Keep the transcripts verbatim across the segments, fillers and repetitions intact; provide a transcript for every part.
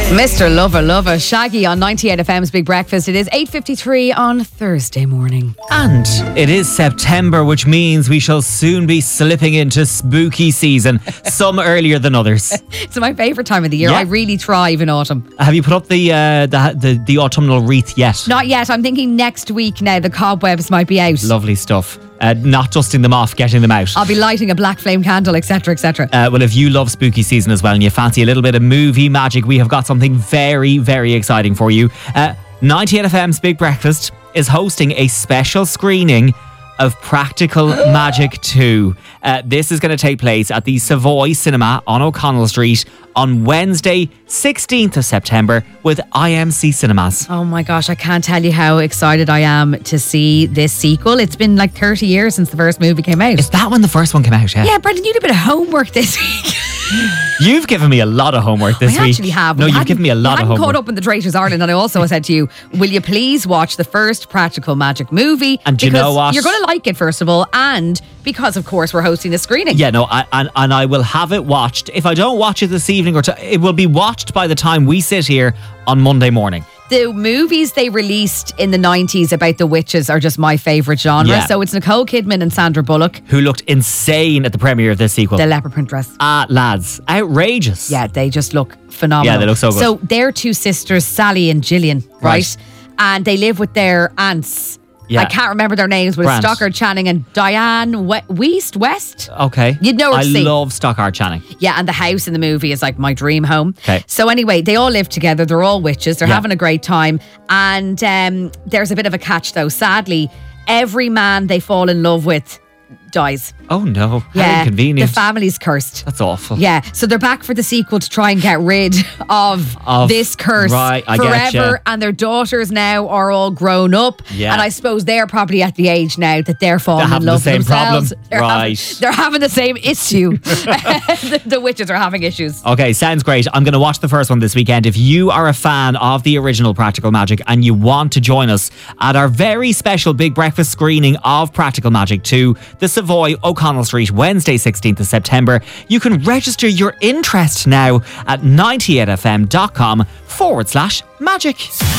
Mister Lover Lover, Shaggy on ninety-eight F M's Big Breakfast. It is eight fifty-three on Thursday morning. And it is September, which means we shall soon be slipping into spooky season, some earlier than others. It's my favourite time of the year. Yeah. I really thrive in autumn. Have you put up the, uh, the, the, the autumnal wreath yet? Not yet. I'm thinking next week now. The cobwebs might be out. Lovely stuff. Uh, not dusting them off, getting them out. I'll be lighting a black flame candle, et cetera, et cetera. Uh, well, if you love spooky season as well and you fancy a little bit of movie magic, we have got something very, very exciting for you. Uh, ninety-eight F M's Big Breakfast is hosting a special screening of Practical Magic two. Uh, this is going to take place at the Savoy Cinema on O'Connell Street on Wednesday, sixteenth of September with I M C Cinemas. Oh my gosh, I can't tell you how excited I am to see this sequel. It's been like thirty years since the first movie came out. Is that when the first one came out? Yeah, yeah, Brendan, you did a bit of homework this week. You've given me a lot of homework this I week. actually have. No, We you've hadn't- given me a lot we of hadn't homework. caught up in the Traitors Ireland, and I also said to you, will you please watch the first Practical Magic movie? And do you Because know what? You're going to like it, first of all, and because, of course, we're hosting a screening. Yeah, no, I, and, and I will have it watched. If I don't watch it this evening, or t- it will be watched by the time we sit here on Monday morning. The movies they released in the nineties about the witches are just my favourite genre. Yeah. So it's Nicole Kidman and Sandra Bullock. Who looked insane at the premiere of this sequel. The leopard print dress. Ah, lads, outrageous. Yeah, they just look phenomenal. Yeah, they look so good. So they're two sisters, Sally and Gillian, right? Right. And they live with their aunts. Yeah. I can't remember their names, but it's Grant. Stockard Channing and Diane we- West. West? Okay. You'd know her I to see. love Stockard Channing. Yeah, and the house in the movie is like my dream home. Okay. So anyway, they all live together. They're all witches. They're Yeah. having a great time. And um, there's a bit of a catch, though. Sadly, every man they fall in love with dies. Oh no, how Yeah, inconvenient. the family's cursed. That's awful. Yeah, so they're back for the sequel to try and get rid of, Of- this curse right, I forever. getcha. And their daughters now are all grown up. Yeah. And I suppose they're probably at the age now that they're falling They're in having love the with same themselves. problem. They're Right. Having, they're having the same issue. the, the witches are having issues. Okay, sounds great. I'm going to watch the first one this weekend. If you are a fan of the original Practical Magic and you want to join us at our very special Big Breakfast screening of Practical Magic two, the Savoy, O'Connell Street, Wednesday, sixteenth of September, you can register your interest now at ninety-eight f m dot com forward slash magic.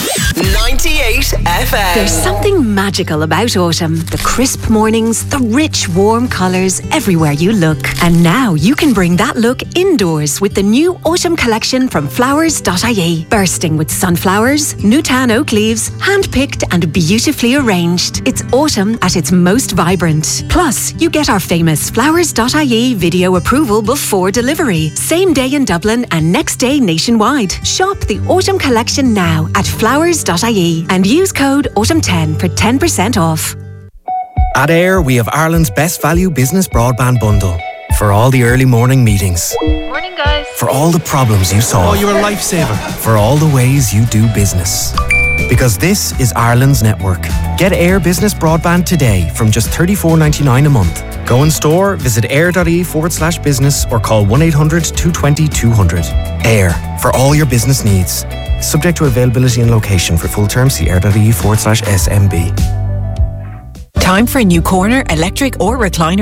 ninety-eight F M. There's something magical about autumn. The crisp mornings, the rich, warm colours everywhere you look. And now you can bring that look indoors with the new autumn collection from flowers dot I E. Bursting with sunflowers, Newtown oak leaves, hand-picked and beautifully arranged. It's autumn at its most vibrant. Plus, you get our famous flowers dot I E video approval before delivery. Same day in Dublin and next day nationwide. Shop the autumn collection now at flowers dot I E and use code autumn ten for ten percent off. At Air, we have Ireland's best value business broadband bundle. For all the early morning meetings. Morning, guys. For all the problems you solve. Oh, you're a lifesaver. For all the ways you do business. Because this is Ireland's network. Get Air Business Broadband today from just thirty-four ninety-nine a month. Go in store, visit air.ie forward slash business or call one eight hundred two two zero two hundred. Air, for all your business needs. Subject to availability and location. For full terms, see air.ie forward slash SMB. Time for a new corner, electric or recliner